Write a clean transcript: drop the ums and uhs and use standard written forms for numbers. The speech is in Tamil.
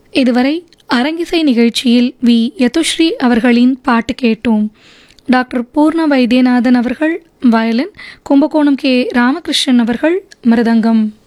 இதுவரை அரங்கிசை நிகழ்ச்சியில் வி யதுஸ்ரீ அவர்களின் பாட்டு கேட்டோம். டாக்டர் பூர்ண வைத்தியநாதன் அவர்கள் வயலின், கும்பகோணம் கே ராமகிருஷ்ணன் அவர்கள் மிருதங்கம்.